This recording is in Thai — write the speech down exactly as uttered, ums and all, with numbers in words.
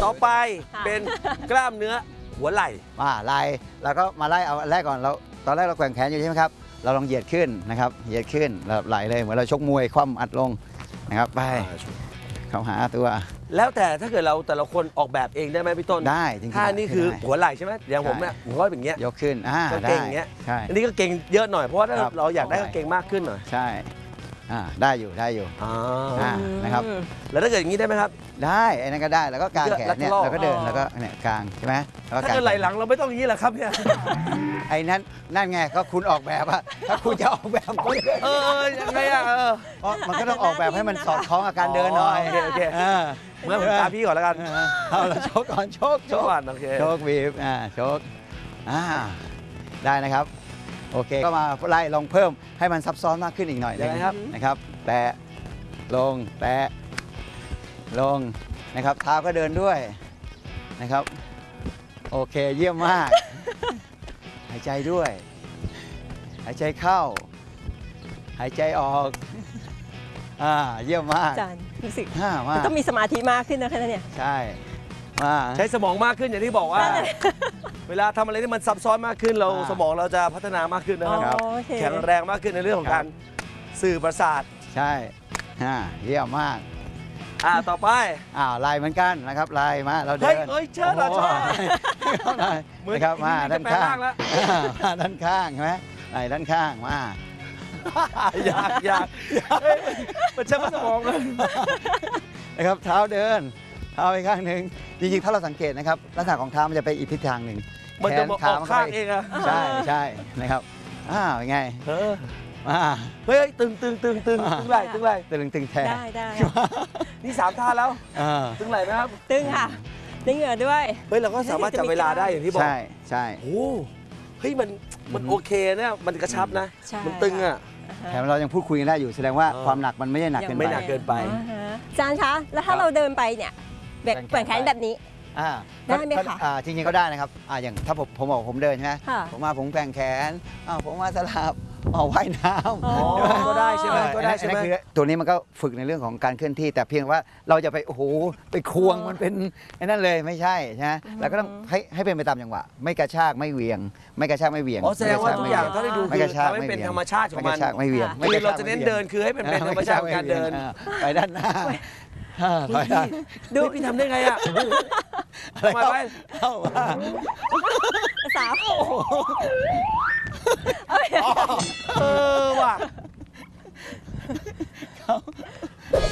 ต่อไปเป็นกล้ามเนื้อหัวไหล่อ่าไหล่แล้วก็มาไล่เอาแรกก่อนเราตอนแรกเราแกว่งแขนอยู่ใช่ไหมครับเราลองเหยียดขึ้นนะครับเหยียดขึ้นแบบไหลเลยเหมือนเราชกมวยคว่ำอัดลงนะครับไปเข้าหาตัวแล้วแต่ถ้าเกิดเราแต่ละคนออกแบบเองได้ไหมพี่ต้นได้จริงๆท่านี่คือหัวไหล่ใช่ไหมอย่างผมเนี่ยผมก็อย่างเงี้ยยกขึ้นอ่าก็เก่งอย่างเงี้ยใช่อันนี้ก็เก่งเยอะหน่อยเพราะว่าเราอยากได้เก่งมากขึ้นหน่อยใช่อ่าได้อยู่ได้อยู่อ่านะครับแล้วถ้าเกิดอย่างนี้ได้ไหมครับได้ไอ้นั่นก็ได้แล้วก็กางแขนเนี่ยแล้วก็เดินแล้วก็เนี่ยกางใช่ไหมถ้าเกิดไหล่หลังเราไม่ต้องอย่างนี้แหละครับเนี่ยไอ้นั่นนั่นไงก็คุณออกแบบอะถ้าคุณจะออกแบบก็เออยังไงอะเออเพราะมันก็ต้องออกแบบให้มันสอดคล้องกับการเดินหน่อยโอเคโอเคเมื่อผมตามพี่ก่อนแล้วกันเอาเราโชกก่อนโชกโชกก่อนโอเคโชกบีบอ่าโชกอ่าได้นะครับโอเคก็มาไล่ลองเพิ่มให้มันซับซ้อนมากขึ้นอีกหน่อยนะครับนะครับแตะลงแตะลงนะครับเท้าก็เดินด้วยนะครับโอเคเยี่ยมมากหายใจด้วยหายใจเข้าหายใจออกอ่าเยี่ยมมากอาจารย์รู้สึกมันต้องมีสมาธิมากขึ้นนะคะเนี่ยใช่มาใช้สมองมากขึ้นอย่างที่บอกว่าเวลาทำอะไรที่มันซับซ้อนมากขึ้นเราสมองเราจะพัฒนามากขึ้นนะครับแข็งแรงมากขึ้นในเรื่องของการสื่อประสาทใช่เยี่ยมมากอ่าต่อไปอ้าวไล่เหมือนกันนะครับไล่มาเราเดินเฮ้ยเชิญเราชอบนะครับมาด้านข้างมาด้านข้างใช่ไหมไล่ด้านข้างมาอยากอยากมันใช้สมองเลยนะครับเท้าเดินเท้าไปข้างหนึ่งจริงๆถ้าเราสังเกตนะครับลักษณะของเท้ามันจะไปอีกทิศทางหนึ่งมันจะออกข้างเองอะใช่ใช่นะครับอ้าวยังไงเฮ้ยตึงตึงตึงตึงตึงไหลตึงไหลตึงตึงแทนได้ได้นี่สามท่าแล้วตึงไหลไหมครับตึงค่ะตึงเหงื่อด้วยเฮ้ยเราก็สามารถจับเวลาได้อย่างที่บอกใช่ใช่โอ้เฮ้ยมันมันโอเคเนี่ยมันกระชับนะมันตึงอ่ะแถมเรายังพูดคุยกันได้อยู่แสดงว่าความหนักมันไม่ได้หนักเกินไปไม่หนักเกินไปอาจารย์คะแล้วถ้าเราเดินไปเนี่ยแบบแกว่งแขนแบบนี้ได้ไหมคะจริงๆก็ได้นะครับอย่างถ้าผมผมบอกผมเดินใช่ไหมผมมาผมแกว่งแขนผมมาสลับเอาว่ายน้ำก็ได้ใช่ไหมก็ได้ใช่ไหมตัวนี้มันก็ฝึกในเรื่องของการเคลื่อนที่แต่เพียงว่าเราจะไปโอ้โหไปควงมันเป็นไอ้นั่นเลยไม่ใช่ใช่ไหมเราก็ต้องให้ให้เป็นไปตามจังหวะไม่กระชากไม่เหวี่ยงไม่กระชากไม่เหวี่ยงอ๋อแสดงว่าทุกอย่างถ้าได้ดูคือทำให้เป็นธรรมชาติของมันไม่เหวี่ยงคือเราจะเน้นเดินคือให้เป็นธรรมชาติของการเดินไปด้านหน้าดูพี่ทำได้ไงอ่ะมาไปเข้ามาสาวเออว่ะ